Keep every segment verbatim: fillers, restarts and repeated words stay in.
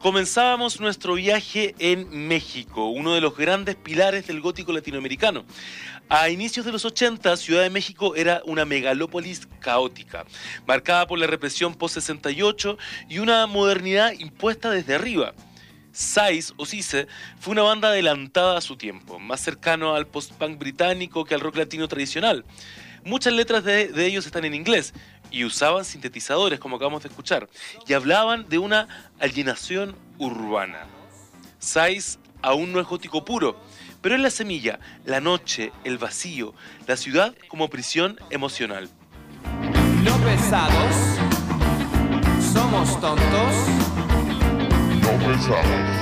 Comenzábamos nuestro viaje en México, uno de los grandes pilares del gótico latinoamericano. A inicios de los ochenta, Ciudad de México era una megalópolis caótica, marcada por la represión post sesenta y ocho y una modernidad impuesta desde arriba. Size o Size fue una banda adelantada a su tiempo, más cercano al post-punk británico que al rock latino tradicional. Muchas letras de, de ellos están en inglés y usaban sintetizadores, como acabamos de escuchar, y hablaban de una alienación urbana. Size aún no es gótico puro, pero es la semilla, la noche, el vacío, la ciudad como prisión emocional. No pesados, somos tontos. No pesados.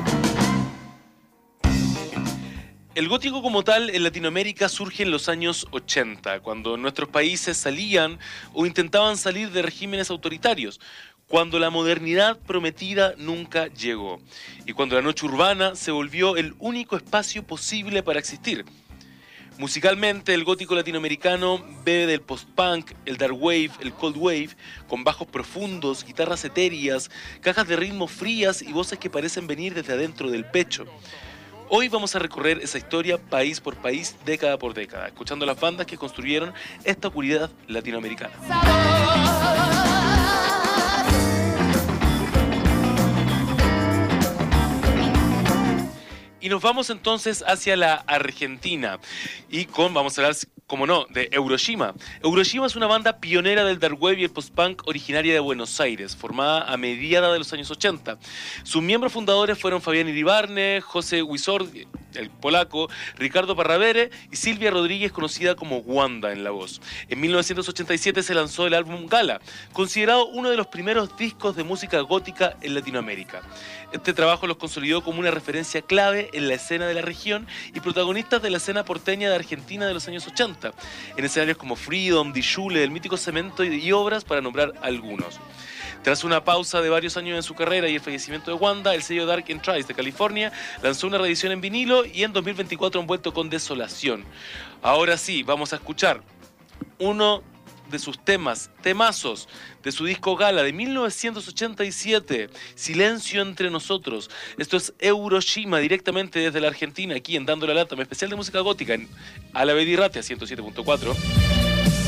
El gótico como tal en Latinoamérica surge en los años ochenta, cuando nuestros países salían o intentaban salir de regímenes autoritarios, cuando la modernidad prometida nunca llegó y cuando la noche urbana se volvió el único espacio posible para existir. Musicalmente, el gótico latinoamericano bebe del post-punk, el dark wave, el cold wave, con bajos profundos, guitarras etéreas, cajas de ritmo frías y voces que parecen venir desde adentro del pecho. Hoy vamos a recorrer esa historia país por país, década por década, escuchando las bandas que construyeron esta oscuridad latinoamericana. Y nos vamos entonces hacia la Argentina y con, vamos a hablar, como no, de Euroshima. Euroshima es una banda pionera del dark wave y el post-punk originaria de Buenos Aires, formada a mediados de los años ochenta. Sus miembros fundadores fueron Fabián Iribarne, José Wisord, el polaco, Ricardo Parravere y Silvia Rodríguez, conocida como Wanda en la voz. En mil novecientos ochenta y siete se lanzó el álbum Gala, considerado uno de los primeros discos de música gótica en Latinoamérica. Este trabajo los consolidó como una referencia clave en la escena de la región y protagonistas de la escena porteña de Argentina de los años ochenta, en escenarios como Freedom, Die Schule, el mítico Cemento y obras, para nombrar algunos. Tras una pausa de varios años en su carrera y el fallecimiento de Wanda, el sello Dark Enterprise de California lanzó una reedición en vinilo y en dos mil veinticuatro han vuelto con Desolación. Ahora sí, vamos a escuchar uno de sus temas, temazos, de su disco Gala de mil novecientos ochenta y siete, Silencio entre nosotros. Esto es Euroshima, directamente desde la Argentina, aquí en Dando la Lata, un especial de música gótica en A la Vedi Ratia ciento siete punto cuatro.